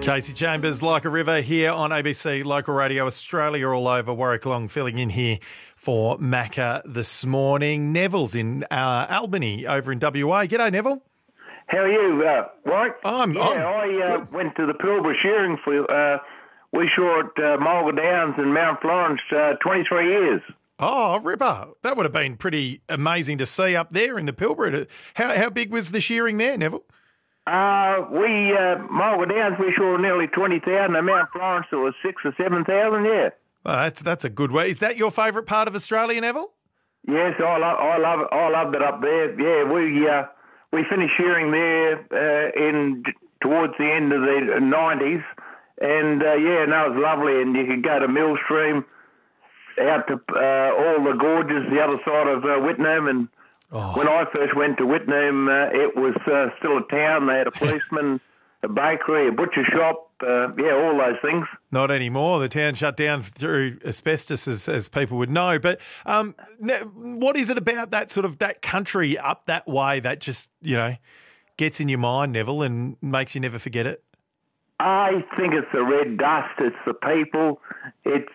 Casey Chambers, Like a River, here on ABC Local Radio Australia, all over. Warwick Long filling in here for Macca this morning. Neville's in Albany over in WA. G'day, Neville. How are you, Warwick? I went to the Pilbara shearing for we saw at Mulga Downs in Mount Florence 23 yees. Oh, Ripper. That would have been pretty amazing to see up there in the Pilbara. How big was the shearing there, Neville? Mulga Downs, we saw nearly 20,000. At Mount Florence, it was 6,000 or 7,000, yeah. Well, that's a good way. Is that your favourite part of Australia, Neville? Yes, I love it. I loved it up there. Yeah, we finished shearing there towards the end of the 90s. And, it was lovely. And you could go to Millstream, out to all the gorges, the other side of Whitnam. And when I first went to Whitnam, it was still a town. They had a policeman, a bakery, a butcher shop, all those things. Not anymore. The town shut down through asbestos, as people would know. But what is it about that country up that way that just, gets in your mind, Neville, and makes you never forget it? I think it's the red dust. It's the people. It's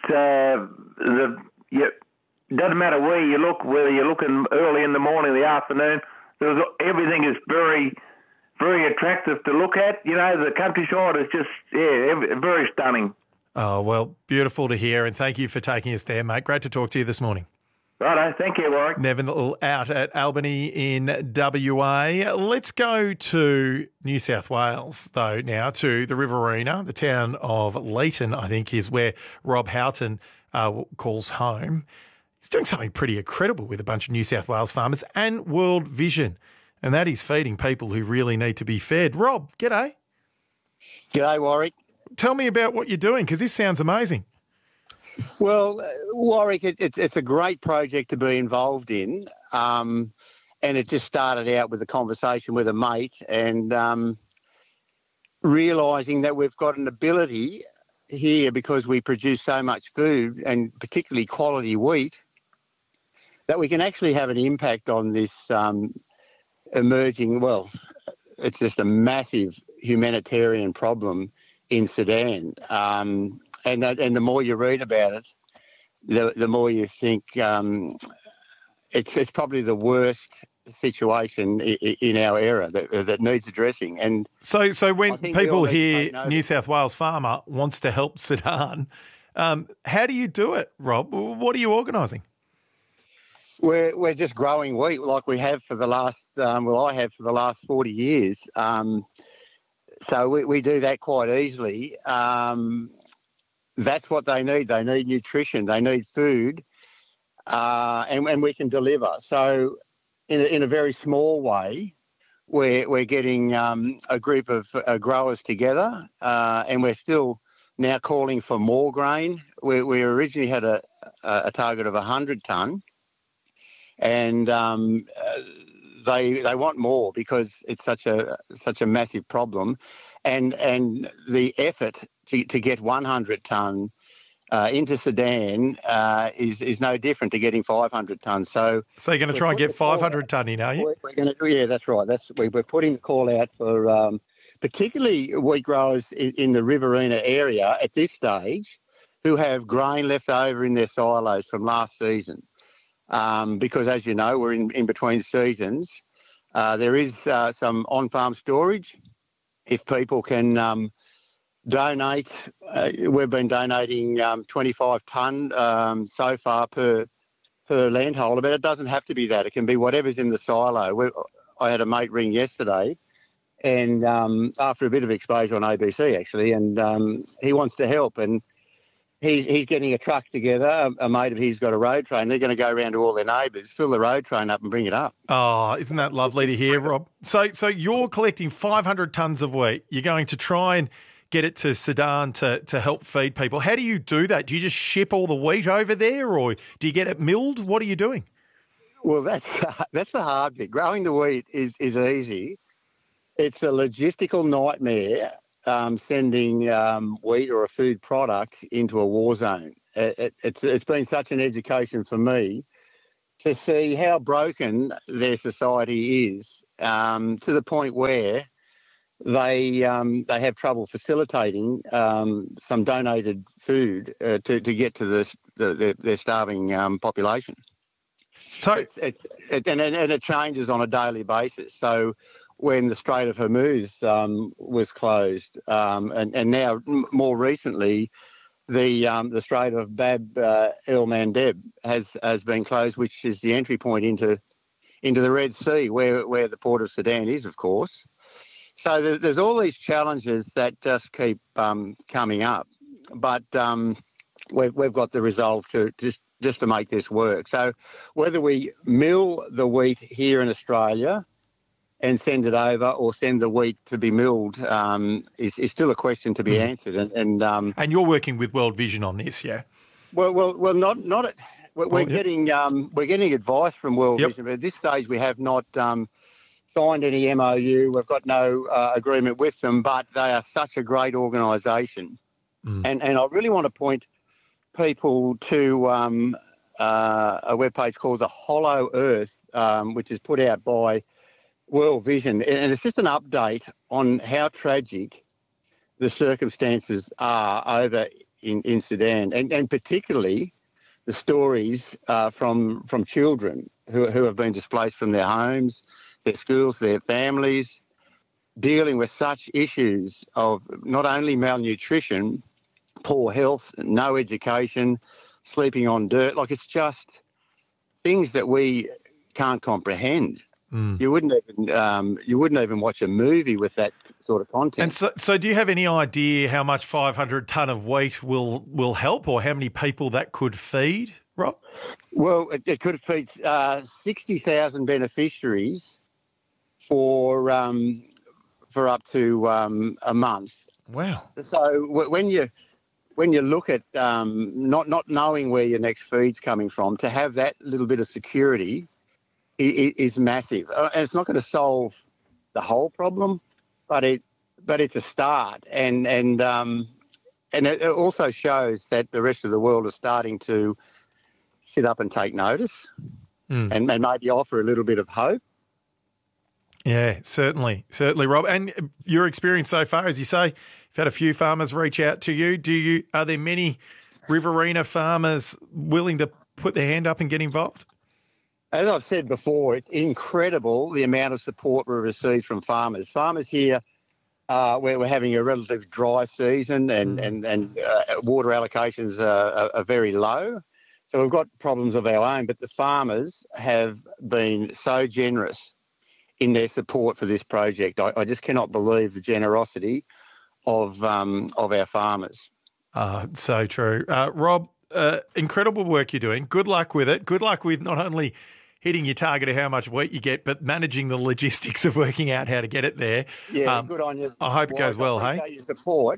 doesn't matter where you look, whether you're looking early in the morning, the afternoon. Everything is very, very attractive to look at. The countryside is just very stunning. Oh, well, beautiful to hear, and thank you for taking us there, mate. Great to talk to you this morning. Righto, thank you, Warwick. Neville out at Albany in WA. Let's go to New South Wales, though, now, to the Riverina, the town of Leeton, I think, is where Rob Houghton calls home. He's doing something pretty incredible with a bunch of New South Wales farmers and World Vision, and that is feeding people who really need to be fed. Rob, g'day. G'day, Warwick. Tell me about what you're doing, because this sounds amazing. Well, Warwick, it's a great project to be involved in, and it just started out with a conversation with a mate and realising that we've got an ability here, because we produce so much food and particularly quality wheat, that we can actually have an impact on this emerging, it's just a massive humanitarian problem in Sudan. And the more you read about it, the more you think it's probably the worst situation in our era that needs addressing. And so when people hear New South Wales farmer wants to help Sudan, how do you do it, Rob? What are you organising? We're just growing wheat like we have for the last I have for the last 40 years. So we do that quite easily. That's what they need. They need nutrition. They need food, and we can deliver. So, in a very small way, we're getting a group of growers together, and we're still now calling for more grain. We originally had a target of 100 tonne, and they want more because it's such a massive problem, and the effort to get 100 tonne into Sudan is no different to getting 500 tonnes. So you're going to try and get 500 tonne in, are you? We're going to, yeah, that's right. We're putting the call out for particularly wheat growers in the Riverina area at this stage who have grain left over in their silos from last season. Because, as you know, we're in between seasons. There is some on-farm storage. If people can donate, we've been donating 25 tonne so far per landholder, but it doesn't have to be that. It can be whatever's in the silo. I had a mate ring yesterday, and after a bit of exposure on ABC, actually, and he wants to help, and he's getting a truck together. A mate of his got a road train. They're going to go around to all their neighbours, fill the road train up and bring it up. Oh, isn't that lovely to hear, Rob? So you're collecting 500 tonnes of wheat. You're going to try and get it to Sudan to help feed people. How do you do that? Do you just ship all the wheat over there, or do you get it milled? What are you doing? Well, that's the hard bit. Growing the wheat is easy. It's a logistical nightmare sending wheat or a food product into a war zone. It's been such an education for me to see how broken their society is, to the point where they have trouble facilitating some donated food to get to their starving population. So, and it changes on a daily basis. So when the Strait of Hormuz was closed, and now more recently, the Strait of Bab el Mandeb has been closed, which is the entry point into the Red Sea, where the port of Sudan is, of course. So there's all these challenges that just keep coming up, but we've got the resolve to just to make this work. So whether we mill the wheat here in Australia and send it over, or send the wheat to be milled, is still a question to be answered. And you're working with World Vision on this, yeah? Well, not at. We're getting advice from World Vision, but at this stage we have not signed any MOU. We've got no agreement with them, but they are such a great organisation, and I really want to point people to a webpage called The Hollow Earth, which is put out by World Vision, and it's just an update on how tragic the circumstances are over in Sudan, and particularly the stories from children who have been displaced from their homes, their schools, their families, dealing with such issues of not only malnutrition, poor health, no education, sleeping on dirt. Like, it's just things that we can't comprehend. You wouldn't even watch a movie with that sort of content. And so do you have any idea how much 500 tonne of wheat will help, or how many people that could feed, Rob? Well, it could feed 60,000 beneficiaries for up to a month. Wow! So when you look at not knowing where your next feed's coming from, to have that little bit of security is massive. And it's not going to solve the whole problem, but it's a start. And it also shows that the rest of the world is starting to sit up and take notice and maybe offer a little bit of hope. Yeah, certainly, Rob. And your experience so far, as you say, you've had a few farmers reach out to you. Are there many Riverina farmers willing to put their hand up and get involved? As I've said before, it's incredible the amount of support we've received from farmers. Farmers here, we're having a relatively dry season and water allocations are very low. So we've got problems of our own, but the farmers have been so generous in their support for this project. I just cannot believe the generosity of our farmers. So true. Rob, incredible work you're doing. Good luck with it. Good luck with not only hitting your target of how much wheat you get, but managing the logistics of working out how to get it there. Yeah, good on you. I hope it goes well, hey? Your support.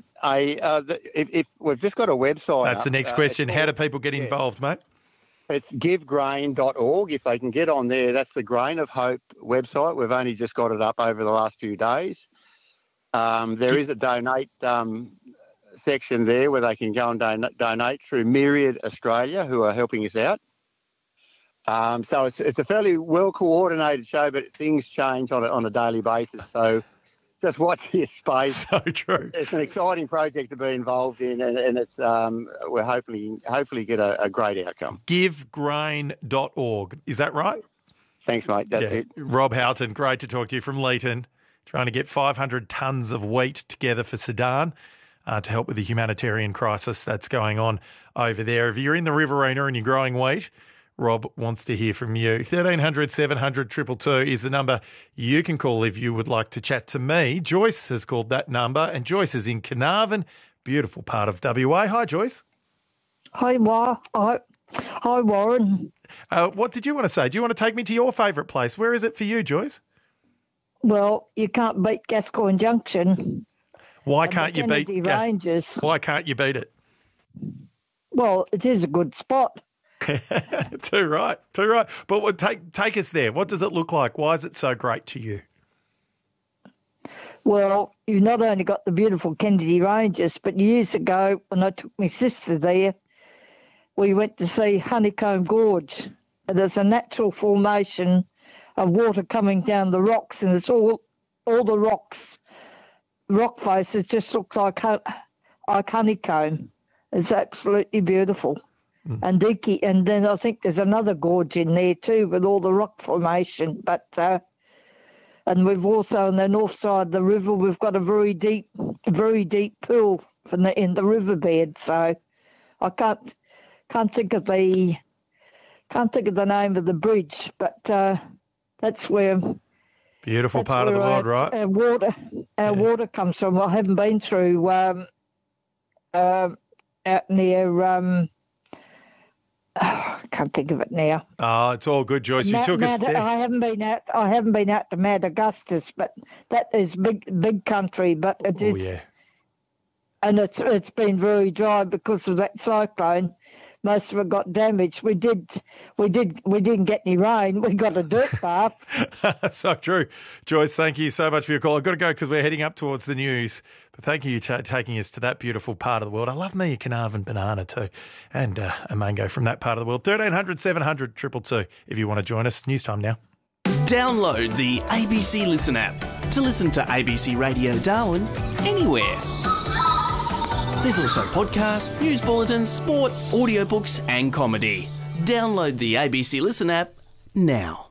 If we've just got a website. That's the next question. How do people get involved, mate? It's givegrain.org. If they can get on there, that's the Grain of Hope website. We've only just got it up over the last few days. There is a donate section there where they can go and donate through Myriad Australia, who are helping us out. So it's a fairly well-coordinated show, but things change on a daily basis. So just watch this space. So true. It's an exciting project to be involved in, and it's we're hopefully get a great outcome. Givegrain.org. Is that right? Thanks, mate. That's it. Rob Houghton, great to talk to you from Leeton, trying to get 500 tonnes of wheat together for Sudan to help with the humanitarian crisis that's going on over there. If you're in the Riverina and you're growing wheat, Rob wants to hear from you. 1300 700 222 is the number you can call if you would like to chat to me. Joyce has called that number, and Joyce is in Carnarvon, beautiful part of WA. Hi, Joyce. Hi, Warren. What did you want to say? Do you want to take me to your favourite place? Where is it for you, Joyce? Well, you can't beat Gascoyne Junction. Why can't you beat Ranges? Why can't you beat it? Well, it is a good spot. Too right. But take us there. What does it look like? Why is it so great to you? Well, you've not only got the beautiful Kennedy Ranges, but years ago when I took my sister there, we went to see Honeycomb Gorge. And there's a natural formation of water coming down the rocks, and it's all the rocks rock face, it just looks like honeycomb. It's absolutely beautiful. And Diki, and then I think there's another gorge in there too with all the rock formation. But and we've also on the north side of the river, we've got a very deep pool in the riverbed. So I can't think of the name of the bridge, but that's where. Beautiful part of the world, right? Our water comes from. I haven't been through out near. I can't think of it now. Oh, it's all good, Joyce. You took us there. I haven't been out to Mount Augustus, but that is big country. But it is, yeah. And it's been very dry because of that cyclone. Most of it got damaged. We didn't get any rain. We got a dirt bath. So true. Joyce, thank you so much for your call. I've got to go because we're heading up towards the news. But thank you for taking us to that beautiful part of the world. I love me a Carnarvon banana too, and a mango from that part of the world. 1300 700 222 if you want to join us. News time now. Download the ABC Listen app to listen to ABC Radio Darwin anywhere. There's also podcasts, news bulletins, sport, audiobooks and comedy. Download the ABC Listen app now.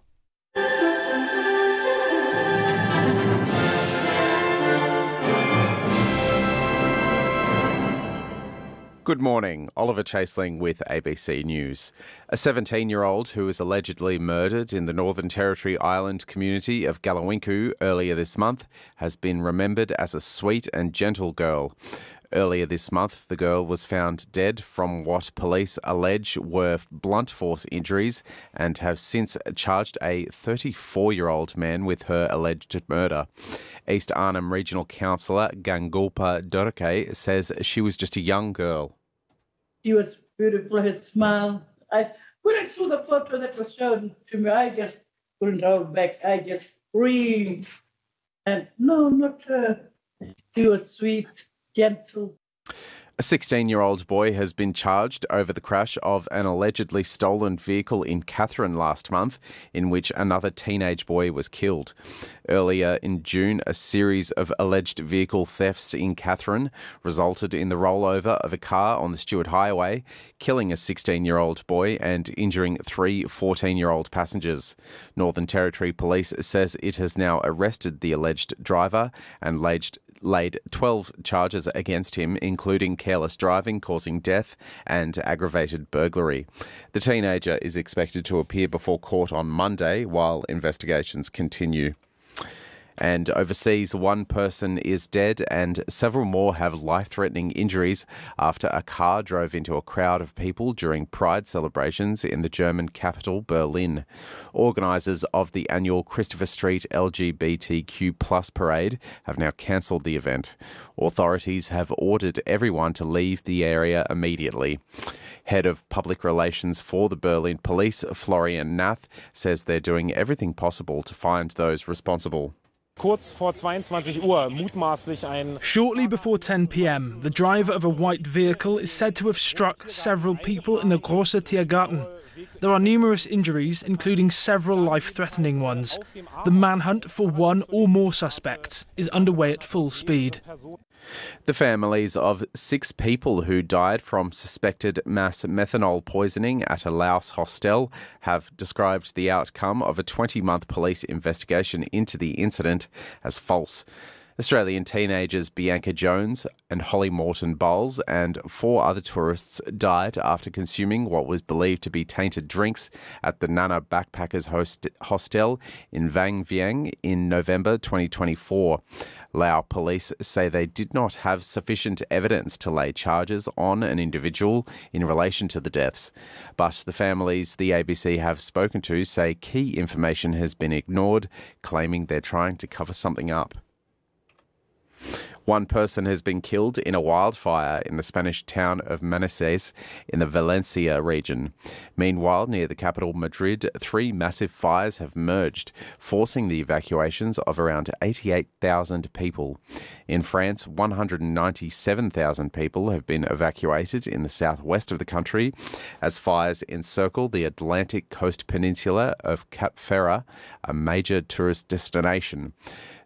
Good morning, Oliver Chaseling with ABC News. A 17-year-old who was allegedly murdered in the Northern Territory island community of Galawinku earlier this month has been remembered as a sweet and gentle girl. Earlier this month, the girl was found dead from what police allege were blunt force injuries and have since charged a 34-year-old man with her alleged murder. East Arnhem Regional Councillor Gangulpa Dorake says she was just a young girl. She was beautiful, her smile. When I saw the photo that was shown to me, I just couldn't hold back. I just screamed. And no, not her. She was sweet, gentle. A 16-year-old boy has been charged over the crash of an allegedly stolen vehicle in Katherine last month, in which another teenage boy was killed. Earlier in June, a series of alleged vehicle thefts in Katherine resulted in the rollover of a car on the Stuart Highway, killing a 16-year-old boy and injuring 3 14-year-old passengers. Northern Territory Police says it has now arrested the alleged driver and laid 12 charges against him, including careless driving causing death and aggravated burglary. The teenager is expected to appear before court on Monday while investigations continue. And overseas, one person is dead and several more have life-threatening injuries after a car drove into a crowd of people during Pride celebrations in the German capital, Berlin. Organisers of the annual Christopher Street LGBTQ+ parade have now cancelled the event. Authorities have ordered everyone to leave the area immediately. Head of Public Relations for the Berlin Police, Florian Nath, says they're doing everything possible to find those responsible. Shortly before 10 p.m, the driver of a white vehicle is said to have struck several people in the Großer Tiergarten. There are numerous injuries, including several life-threatening ones. The manhunt for one or more suspects is underway at full speed. The families of 6 people who died from suspected mass methanol poisoning at a Laos hostel have described the outcome of a 20-month police investigation into the incident as false. Australian teenagers Bianca Jones and Holly Morton Bowles and 4 other tourists died after consuming what was believed to be tainted drinks at the Nana Backpackers Hostel in Vang Vieng in November 2024. Lao police say they did not have sufficient evidence to lay charges on an individual in relation to the deaths. But the families the ABC have spoken to say key information has been ignored, claiming they're trying to cover something up. One person has been killed in a wildfire in the Spanish town of Manises in the Valencia region. Meanwhile, near the capital Madrid, 3 massive fires have merged, forcing the evacuations of around 88,000 people. In France, 197,000 people have been evacuated in the southwest of the country as fires encircle the Atlantic coast peninsula of Cap Ferrat, a major tourist destination. The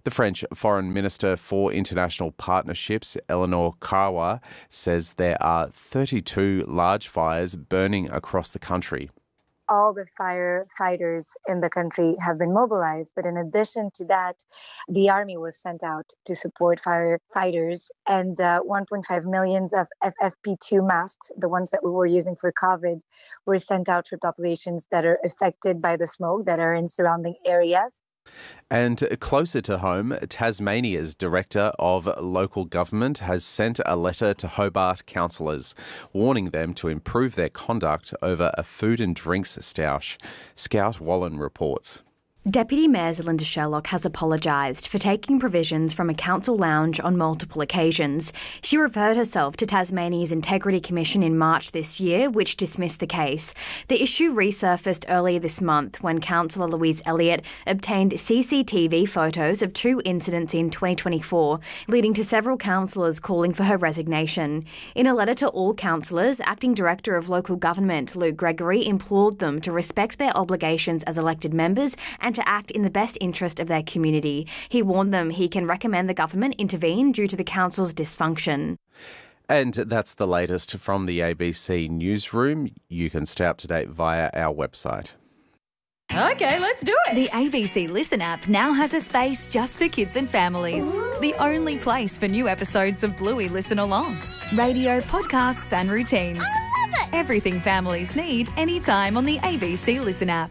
The French Foreign Minister for International Partnerships, Eleanor Carwa, says there are 32 large fires burning across the country. All the firefighters in the country have been mobilized. But in addition to that, the army was sent out to support firefighters, and 1.5 million of FFP2 masks, the ones that we were using for COVID, were sent out for populations that are affected by the smoke that are in surrounding areas. And closer to home, Tasmania's Director of Local Government has sent a letter to Hobart councillors, warning them to improve their conduct over a food and drinks stoush. Scout Wallen reports. Deputy Mayor Zelinda Sherlock has apologised for taking provisions from a council lounge on multiple occasions. She referred herself to Tasmania's Integrity Commission in March this year, which dismissed the case. The issue resurfaced earlier this month when Councillor Louise Elliott obtained CCTV photos of 2 incidents in 2024, leading to several councillors calling for her resignation. In a letter to all councillors, Acting Director of Local Government Luke Gregory implored them to respect their obligations as elected members and to act in the best interest of their community. He warned them he can recommend the government intervene due to the council's dysfunction. And that's the latest from the ABC Newsroom. You can stay up to date via our website. Okay, let's do it. The ABC Listen app now has a space just for kids and families. Ooh. The only place for new episodes of Bluey Listen Along. Radio, podcasts and routines. I love it. Everything families need anytime on the ABC Listen app.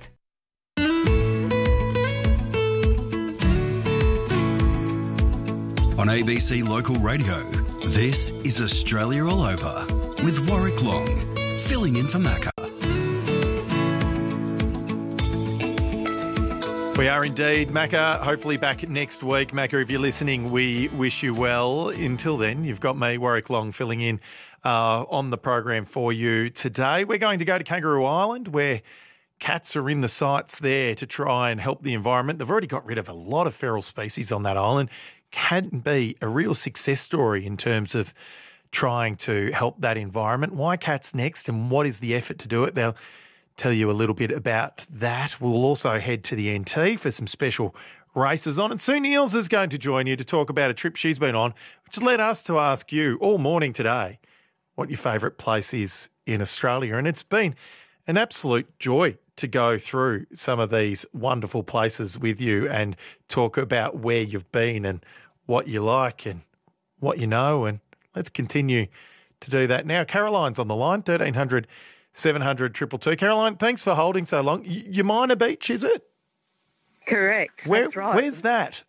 On ABC Local Radio, this is Australia All Over with Warwick Long, filling in for Macca. We are indeed. Macca, hopefully back next week. Macca, if you're listening, we wish you well. Until then, you've got me, Warwick Long, filling in on the program for you today. We're going to go to Kangaroo Island, where cats are in the sights there to try and help the environment. They've already got rid of a lot of feral species on that island. Can be a real success story in terms of trying to help that environment. Why cats next, and what is the effort to do it? They'll tell you a little bit about that. We'll also head to the NT for some special races on. And Sue Neils is going to join you to talk about a trip she's been on, which led us to ask you all morning today what your favourite place is in Australia. And it's been an absolute joy to go through some of these wonderful places with you and talk about where you've been and what you like and what you know. And let's continue to do that now. Caroline's on the line, 1300 700 222. Caroline, thanks for holding so long. Umina Beach, is it? Correct. That's right. Where's that?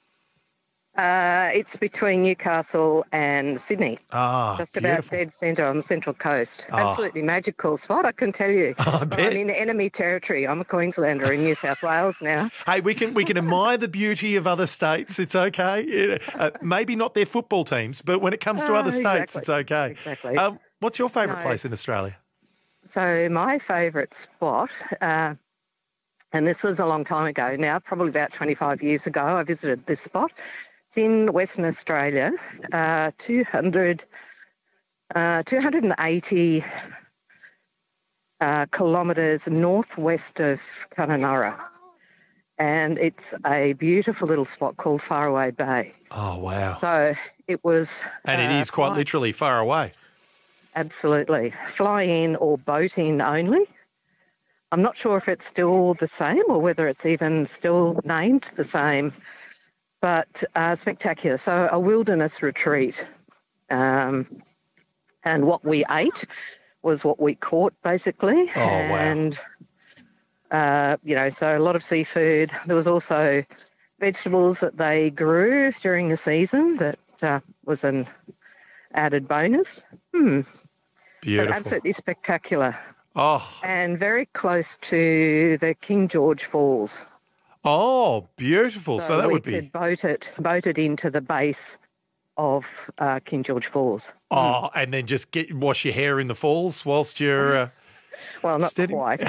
It's between Newcastle and Sydney. Just about beautiful. Dead centre on the Central Coast. Absolutely magical spot, I can tell you. I'm in enemy territory. I'm a Queenslander in New South Wales now. Hey, we can admire the beauty of other states. It's okay. Maybe not their football teams, but when it comes to other states, it's okay. Exactly. What's your favourite place in Australia? So my favourite spot, and this was a long time ago now, probably about 25 years ago, I visited this spot. It's in Western Australia, 280 kilometres northwest of Kununurra. And it's a beautiful little spot called Faraway Bay. Oh, wow. So it was... And it is quite literally far away. Absolutely. Fly in or boat in only. I'm not sure if it's still the same or whether it's even still named the same. But spectacular. So a wilderness retreat. And what we ate was what we caught, basically. Oh, wow. And, so a lot of seafood. There was also vegetables that they grew during the season that was an added bonus. Beautiful. But absolutely spectacular. Oh. And very close to the King George Falls. Oh, beautiful. So that would be... we could boat it into the base of King George Falls. Oh, and then just wash your hair in the falls whilst you're... well, not quite.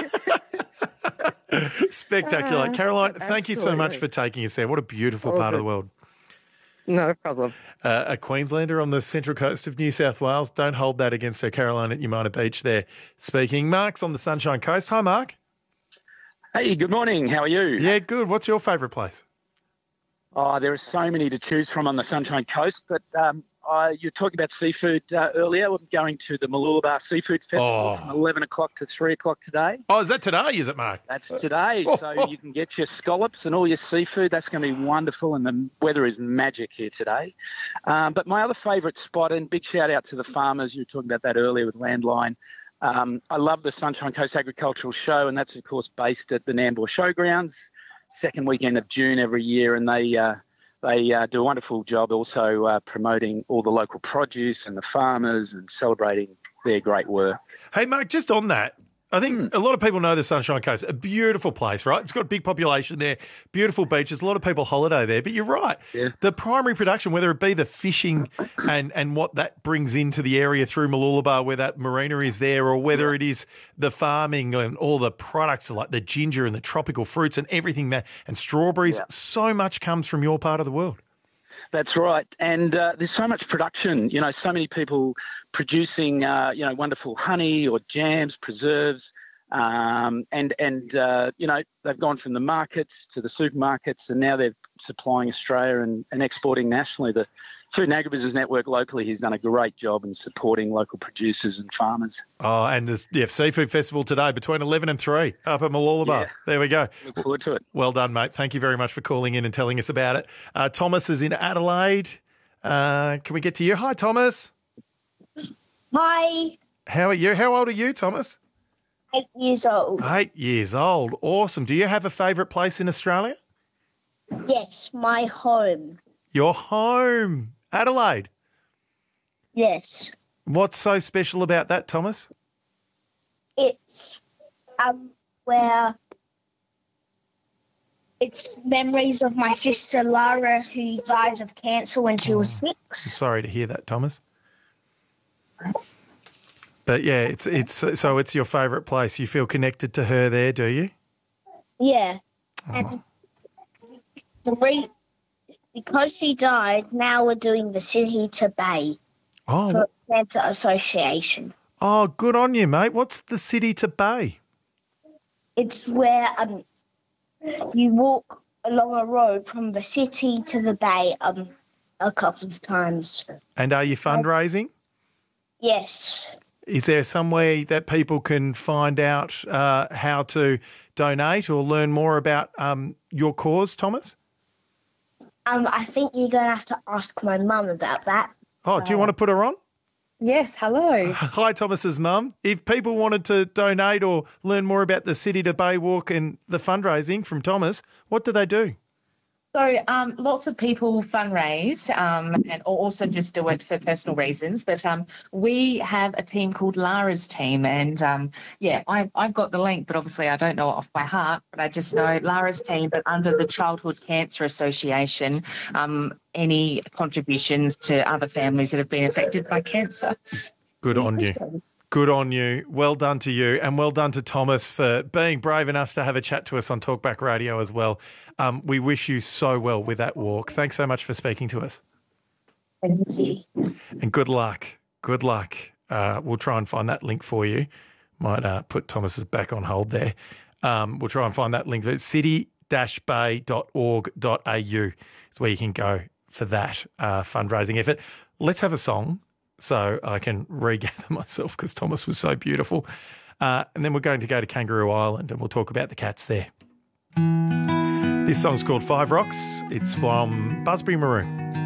Spectacular. Caroline, thank you so much for taking us there. What a beautiful part of the world. No problem. A Queenslander on the Central Coast of New South Wales. Don't hold that against her. Caroline at Umina Beach there speaking. Mark's on the Sunshine Coast. Hi, Mark. Hey, good morning. How are you? Yeah, good. What's your favourite place? Oh, there are so many to choose from on the Sunshine Coast, but you were talking about seafood earlier. We're going to the Mooloolaba Seafood Festival from 11 o'clock to 3 o'clock today. Oh, is that today, is it, Mark? That's today, so you can get your scallops and all your seafood. That's going to be wonderful, and the weather is magic here today. But my other favourite spot, and big shout-out to the farmers, you were talking about that earlier with Landline. I love the Sunshine Coast Agricultural Show, and that's, of course, based at the Nambour Showgrounds, second weekend of June every year, and they do a wonderful job also promoting all the local produce and the farmers and celebrating their great work. Hey, Mark, just on that, I think a lot of people know the Sunshine Coast, a beautiful place, right? It's got a big population there, beautiful beaches, a lot of people holiday there. But you're right. Yeah. The primary production, whether it be the fishing and what that brings into the area through Mooloolaba where that marina is there, or whether it is the farming and all the products like the ginger and the tropical fruits and everything that, and strawberries, so much comes from your part of the world. That's right. And there's so much production, so many people producing, wonderful honey or jams, preserves. And they've gone from the markets to the supermarkets, and now they're supplying Australia and exporting nationally. The Food and Agribusiness Network locally has done a great job in supporting local producers and farmers. Oh, and the Seafood Festival today between 11 and 3 up at Mooloolaba. Yeah. There we go. Look forward to it. Well done, mate. Thank you very much for calling in and telling us about it. Thomas is in Adelaide. Can we get to you? Hi, Thomas. Hi. How are you? How old are you, Thomas? 8 years old. 8 years old. Awesome. Do you have a favourite place in Australia? Yes, my home. Your home. Adelaide? Yes. What's so special about that, Thomas? It's where it's memories of my sister Lara, who died of cancer when she was 6. Sorry to hear that, Thomas. But yeah, it's your favourite place. You feel connected to her there, do you? Yeah. And because she died, now we're doing the City to Bay for Cancer Association. Oh, good on you, mate. What's the City to Bay? It's where you walk along a road from the city to the bay a couple of times. And are you fundraising? Yes. Is there some way that people can find out how to donate or learn more about your cause, Thomas? I think you're going to have to ask my mum about that. Oh, do you want to put her on? Yes, hello. Hi, Thomas's mum. If people wanted to donate or learn more about the City to Bay Walk and the fundraising from Thomas, what do they do? So lots of people fundraise and also just do it for personal reasons. But we have a team called Lara's team. And, I've got the link, but obviously I don't know it off by heart. But I just know Lara's team, but under the Childhood Cancer Association, any contributions to other families that have been affected by cancer. Good on you. Good on you. Well done to you, and well done to Thomas for being brave enough to have a chat to us on Talkback Radio as well. We wish you so well with that walk. Thanks so much for speaking to us. Thank you. And good luck. Good luck. We'll try and find that link for you. Might put Thomas's back on hold there. We'll try and find that link. It's city-bay.org.au is where you can go for that fundraising effort. Let's have a song so I can regather myself because Thomas was so beautiful. And then we're going to go to Kangaroo Island and we'll talk about the cats there. This song's called Five Rocks. It's from Busby Maroon.